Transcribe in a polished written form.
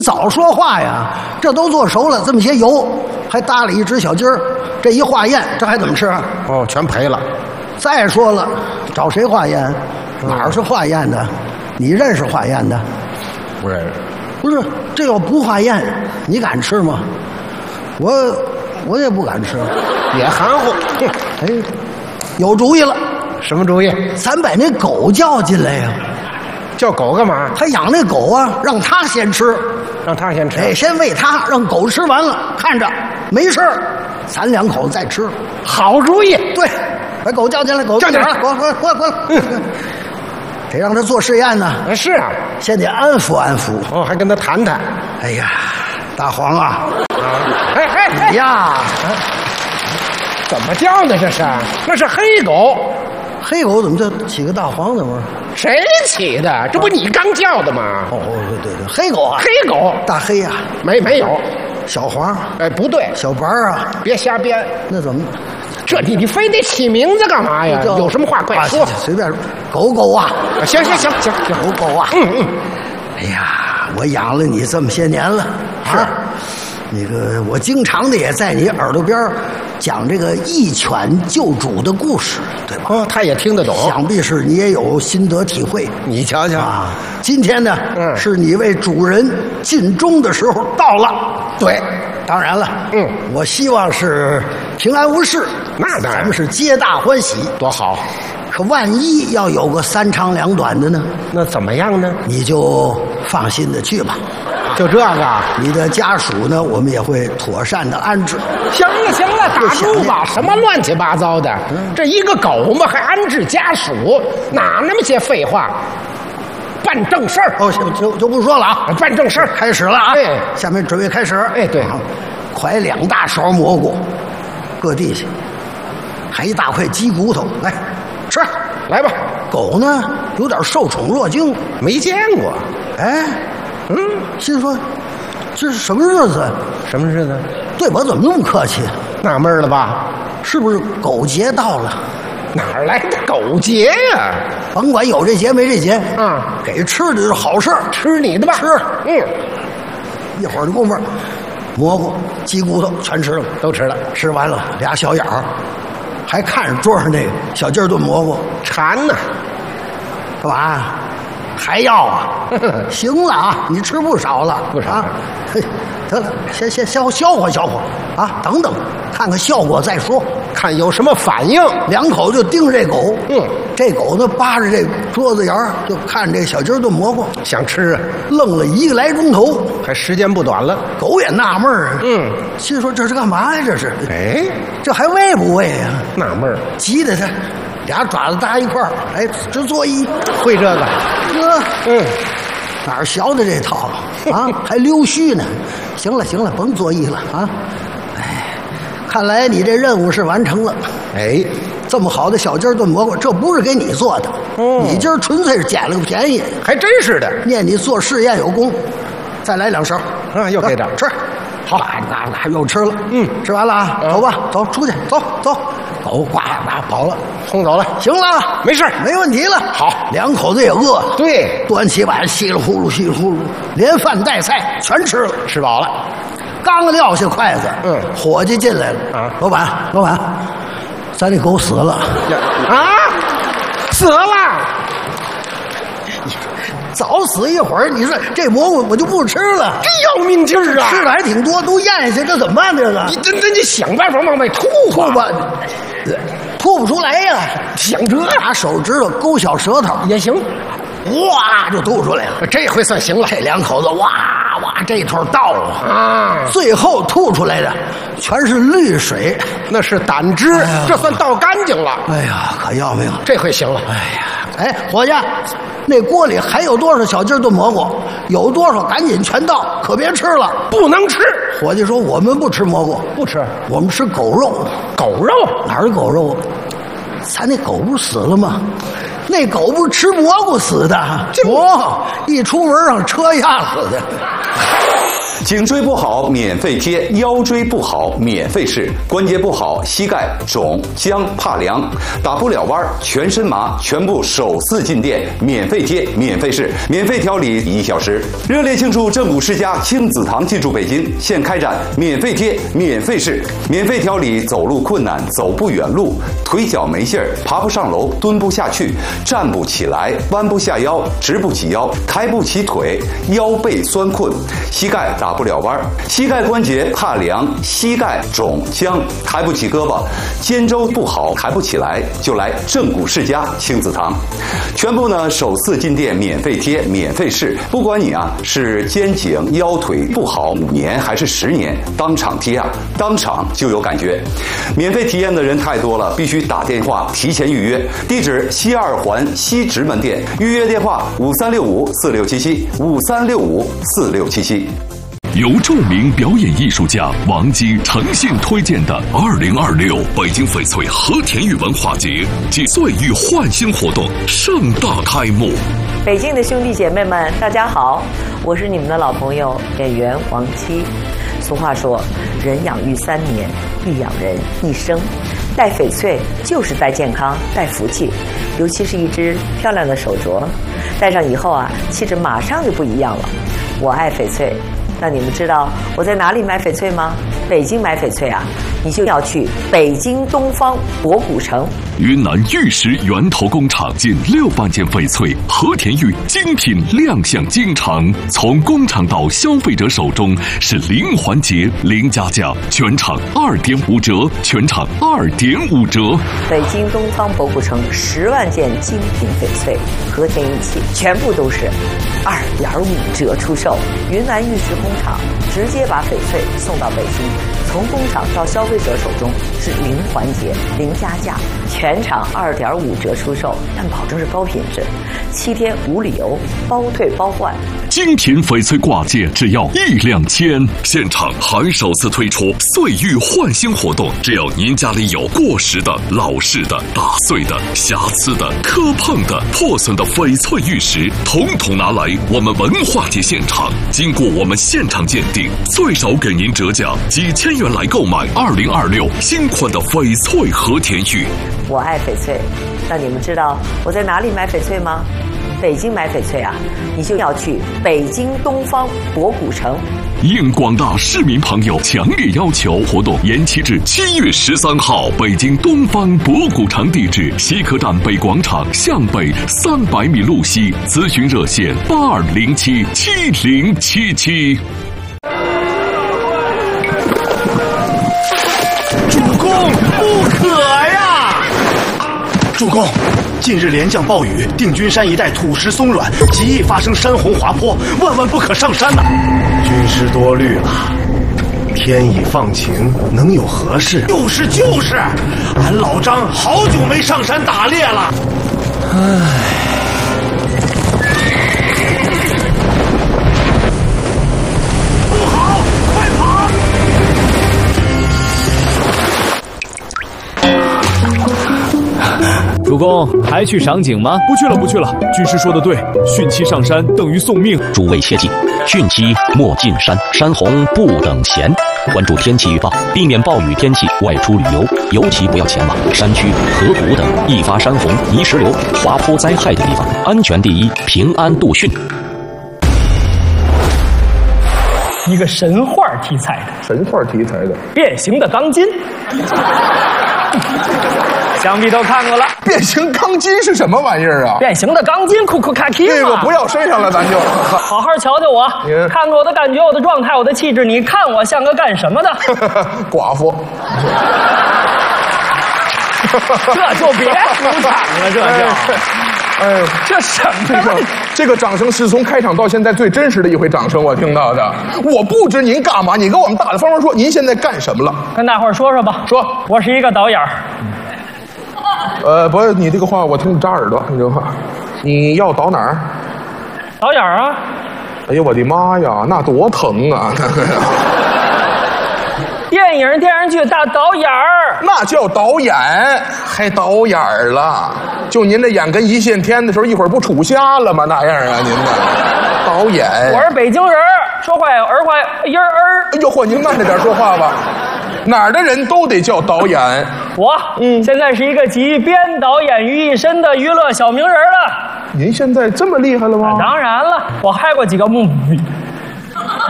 早说话呀！这都做熟了，这么些油，还搭了一只小鸡儿，这一化验，这还怎么吃啊？ 哦，全赔了。 再说了，找谁化验？哪儿是化验的？你认识化验的？ 不认识。 不是，这要不化验，你敢吃吗？我也不敢吃， 也含糊。 哎，有主意了！ 什么主意？ 咱把那狗叫进来呀！ 叫狗干嘛？ 他养那狗啊，让他先吃， 让他先吃。 哎，先喂他，让狗吃完了，看着没事儿，咱两口子再吃。 好主意。 对，把狗叫进来，狗叫进来， 过来。得让他做试验呢。 是啊， 先得安抚安抚。 哦，还跟他谈谈。 哎呀，大黄啊， 哎你呀， 怎么叫呢？这是？那是黑狗。 黑狗怎么就起个大黄的味儿？ 谁起的？这不你刚叫的吗？ 哦，对，黑狗啊， 黑狗， 大黑呀， 没有， 小黄， 哎，不对， 小白啊， 别瞎编。 那怎么？ 这你非得起名字干嘛呀？有什么话快说。 随便说，狗啊， 行， 狗啊，哎呀，我养了你这么些年了啊，那个我经常的也在你耳朵边讲这个一犬救主的故事，对吧？ 哦，他也听得懂， 想必是你也有心得体会。 你瞧瞧啊，今天呢，是你为主人尽忠的时候到了。 对， 当然了，我希望是平安无事。 那当然， 咱们是皆大欢喜， 多好。 可万一要有个三长两短的呢？ 那怎么样呢？ 你就放心的去吧。 就这个， 你的家属呢，我们也会妥善的安置。 行了，打住吧！什么乱七八糟的？这一个狗嘛，还安置家属，哪那么些废话？办正事儿。 哦，就不说了啊， 办正事儿， 开始了啊！ 哎， 下面准备开始。 哎，对， 㧟2大勺蘑菇，搁地下，还一大块鸡骨头，来吃， 来吧。 狗呢，有点受宠若惊， 没见过。 哎，心说这是什么日子？ 什么日子？ 对我怎么那么客气？ 纳闷了吧？ 是不是狗节到了？ 哪儿来的狗节呀？ 甭管有这节没这节，给吃的就是好事儿， 吃你的吧。 吃，一会儿的功夫，蘑菇、鸡骨头全吃了， 都吃了。 吃完了，俩小眼儿，还看着桌上那个小鸡儿炖蘑菇， 馋呢。 干嘛？还要啊？行了啊，你吃不少了， 不少啊。得了，先消化啊，等等，看看效果再说， 看有什么反应。 两口就盯着这狗，这狗呢扒着这桌子沿儿就看这小鸡儿炖蘑菇， 想吃啊， 愣了1个来钟头， 还时间不短了。 狗也纳闷儿啊，心说这是干嘛呀？这是， 哎， 这还喂不喂呀？ 纳闷儿， 急得他俩爪子搭一块儿，哎，直作揖， 会这个， 哪儿学的这套啊？还溜须呢？行了，甭作揖了啊！哎，看来你这任务是完成了。 哎， 这么好的小鸡儿炖蘑菇，这不是给你做的，你今儿纯粹是捡了个便宜， 还真是的。 念你做试验有功，再来2勺啊，又给点吃。好，那又吃了，吃完了啊，走吧，走出去，走。狗呱跑了， 轰走了。 行了， 没事， 没问题了。 好， 两口子也饿， 对， 端起碗稀里呼噜，连饭带菜全吃了， 吃饱了。 刚撂下筷子，伙计进来了啊，老板，咱那狗死了啊，死了。 早死一会儿，你说这蘑菇我就不吃了， 这要命劲儿啊！ 吃的还挺多，都咽下去，这怎么办？这个你想办法往外吐吧，吐不出来呀。 想这拿手指头勾小舌头也行， 哇就吐出来了。 这回算行了， 这两口子哇这头倒啊， 最后吐出来的全是绿水， 那是胆汁，这算倒干净了。 哎呀，可要命了！ 这回行了。 哎，伙计，那锅里还有多少小鸡炖蘑菇？有多少赶紧全倒，可别吃了， 不能吃。 伙计说我们不吃蘑菇， 不吃， 我们吃狗肉。 狗肉哪儿狗肉？咱那狗不是死了吗？那狗不是吃蘑菇死的？一出门让车压死的。 颈椎不好免费贴，腰椎不好免费试，关节不好膝盖肿僵怕凉打不了弯全身麻，全部首次进店免费贴免费试，免费调理1小时。热烈庆祝正骨世家亲子堂进驻北京，现开展免费贴免费试，免费调理走路困难走不远路，腿脚没劲儿爬不上楼蹲不下去站不起来弯不下腰直不起腰抬不起腿腰背酸困膝盖打不了弯膝盖关节怕凉膝盖肿僵抬不起胳膊肩周不好抬不起来就来正骨世家亲子堂，全部呢首次进店免费贴免费试，不管你是肩颈腰腿不好5年还是10年，当场贴当场就有感觉。免费体验的人太多了，必须打电话提前预约。地址西2环西直门店，预约电话5365467753654677。 由著名表演艺术家王姬诚信推荐的2026北京翡翠和田玉文化节暨岁玉焕新活动盛大开幕。 北京的兄弟姐妹们，大家好，我是你们的老朋友演员王姬。俗话说，人养育3年，必养人一生。戴翡翠就是戴健康，戴福气，尤其是一只漂亮的手镯，戴上以后气质马上就不一样了。我爱翡翠。那你们知道我在哪里买翡翠吗？北京买翡翠你就要去北京东方博古城。 云南玉石源头工厂近6万件翡翠和田玉精品亮相京城，从工厂到消费者手中是零环节零加价，全场2.5折，全场2.5折。 北京东方博古城10万件精品翡翠和田玉器，全部都是2.5折出售。云南玉石工厂直接把翡翠送到北京，从工厂到消费者手中是零环节零加价，全场2.5折出售，但保证是高品质，7天无理由，包退包换。 精品翡翠挂件只要1-2千，现场还首次推出岁玉焕新活动，只要您家里有过时的、老式的、打碎的、瑕疵的、磕碰的、破损的翡翠玉石，统统拿来我们文化节现场，经过我们现场鉴定，最少给您折价几千元来购买2026新款的翡翠和田玉。 我爱翡翠。那你们知道我在哪里买翡翠吗？北京买翡翠你就要去北京东方博古城。 应广大市民朋友强烈要求，活动延期至7月13号。北京东方博古城地址：西客站北广场向北300米路西，咨询热线82077077。 主公，不可呀！主公，近日连降暴雨，定军山一带土石松软，极易发生山洪滑坡，万万不可上山呐！军师多虑了，天已放晴，能有何事？就是，俺老张好久没上山打猎了。不好，快跑！ 主公，还去赏景吗？ 不去了。军师说的对，汛期上山等于送命。 诸位切记，汛期莫进山，山洪不等闲。关注天气预报，避免暴雨天气外出旅游，尤其不要前往山区、河谷等易发山洪、泥石流、滑坡灾害的地方。安全第一，平安度汛。 一个神话题材的变形的钢筋。想必都看过了。 变形钢筋是什么玩意儿啊？ 变形的钢筋，库库卡基嘛。 这个不要身上了，咱就好好瞧瞧我，看看我的感觉，我的状态，我的气质，你看我像个干什么的？ 寡妇。 这就别出场了，这就。 哎呦， 这什么？ 这个掌声是从开场到现在最真实的一回掌声，我听到的。我不知您干嘛，你跟我们大大方方说，您现在干什么了？ 跟大伙儿说说吧。 说， 我是一个导演。 不是你这个话，我听着扎耳朵。你这个话，你要导哪儿？ 导演啊！ 哎呀，我的妈呀，那多疼啊！ 电影、电视剧大导演儿， 那叫导演，还导演了？就您这眼跟一线天的时候，一会儿不杵瞎了吗？那样啊，您的导演。 我是北京人， 说话呀，儿化音儿。 哎呦嚯，您慢着点说话吧。哪儿的人都得叫导演。 我现在是一个集编导演于一身的娱乐小名人了。 您现在这么厉害了吗？ 当然了，我拍过几个